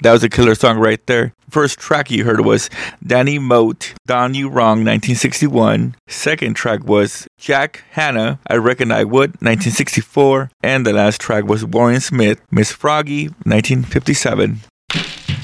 That was a killer song right there. First track you heard was Danny Moat, Done You Wrong, 1961. Second track was Jack Hanna, I Reckon I Would, 1964. And the last track was Warren Smith, Miss Froggy, 1957.